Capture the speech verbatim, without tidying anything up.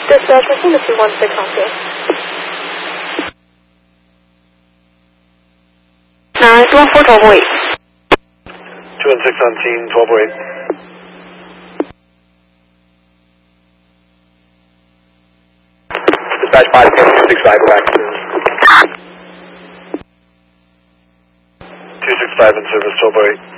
Dispatch, proceed to two one six on two. nine two one four, twelve oh eight. two one six on scene, twelve oh eight. Dispatch five seven two six five, go back to two six five in service, twelve oh eight.